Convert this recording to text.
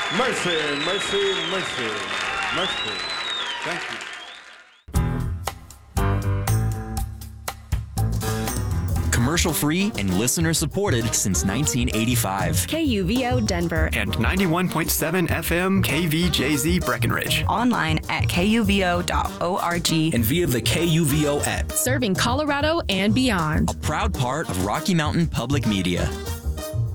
Mercy, mercy, mercy, mercy. Thank you. Commercial-free and listener-supported since 1985. KUVO Denver. And 91.7 FM KVJZ Breckenridge. Online at kuvo.org. And via the KUVO app. Serving Colorado and beyond. A proud part of Rocky Mountain Public Media.